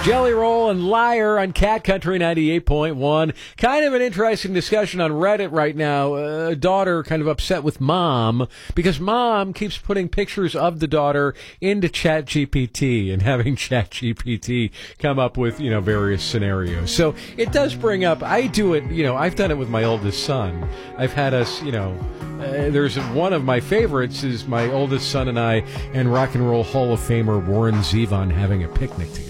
Jelly Roll and Liar on Cat Country 98.1. Kind of an interesting discussion on Reddit right now. A daughter kind of upset with mom because mom keeps putting pictures of the daughter into ChatGPT and having ChatGPT come up with, various scenarios. So it does bring up, I do it, I've done it with my oldest son. I've had us, there's one of my favorites is my oldest son and I and Rock and Roll Hall of Famer Warren Zevon having a picnic together.